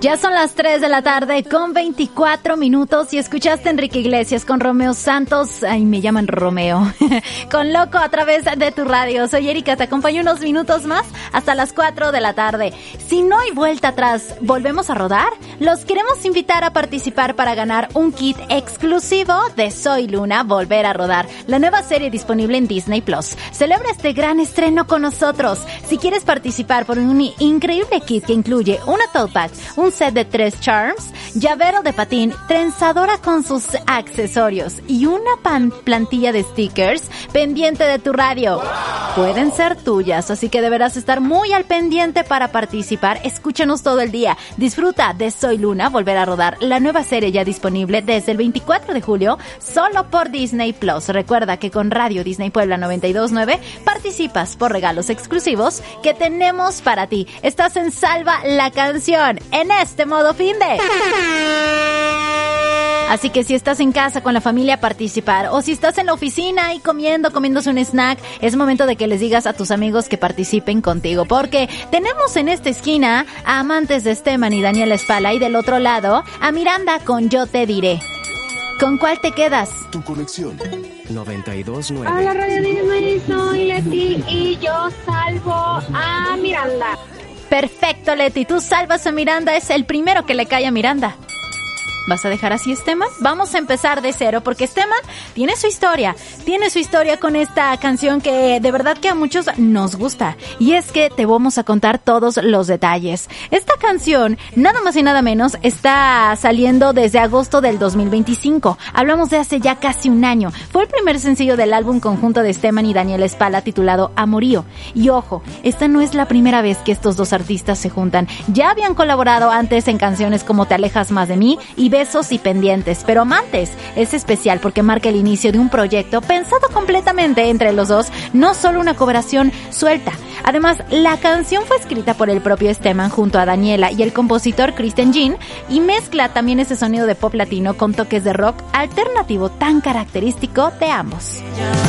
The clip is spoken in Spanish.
Ya son las 3 de la tarde con 24 minutos y escuchaste a Enrique Iglesias con Romeo Santos. Ay, me llaman Romeo. Con Loco a través de tu radio. Soy Erika, te acompaño unos minutos más hasta las 4 de la tarde. Si no hay vuelta atrás, ¿volvemos a rodar? Los queremos invitar a participar para ganar un kit exclusivo de Soy Luna, Volver a Rodar, la nueva serie disponible en Disney Plus. Celebra este gran estreno con nosotros. Si quieres participar por un increíble kit que incluye una tote bag, un set de 3 charms, llavero de patín, trenzadora con sus accesorios y una plantilla de stickers pendiente de tu radio. Pueden ser tuyas, así que deberás estar muy al pendiente para participar. Escúchanos todo el día. Disfruta de Soy Luna, Volver a Rodar, la nueva serie ya disponible desde el 24 de julio, solo por Disney Plus. Recuerda que con Radio Disney Puebla 92.9 participas por regalos exclusivos que tenemos para ti. Estás en Salva la Canción, en este modo finde. Así que si estás en casa con la familia, participar. O si estás en la oficina y comiéndose un snack, es momento de que les digas a tus amigos que participen contigo. Porque tenemos en esta esquina a amantes de Esteban y Daniela Espala y del otro lado a Miranda con Yo Te Diré. ¿Con cuál te quedas? Tu conexión 92.9. Hola, Radio Disney, soy Leti y yo salvo a Miranda. Perfecto, Leti, tú salvas a Miranda, es el primero que le cae a Miranda. ¿Vas a dejar así, Esteban? Vamos a empezar de cero, porque Esteban tiene su historia con esta canción que de verdad que a muchos nos gusta. Y es que te vamos a contar todos los detalles. Esta canción, nada más y nada menos, está saliendo desde agosto del 2025. Hablamos de hace ya casi un año. Fue el primer sencillo del álbum conjunto de Esteban y Daniela Espala titulado Amorío. Y ojo, esta no es la primera vez que estos dos artistas se juntan. Ya habían colaborado antes en canciones como Te alejas más de mí y Besos y Pendientes, pero Amantes es especial porque marca el inicio de un proyecto pensado completamente entre los dos, no solo una colaboración suelta. Además, la canción fue escrita por el propio Esteban junto a Daniela y el compositor Christian Jean y mezcla también ese sonido de pop latino con toques de rock alternativo tan característico de ambos.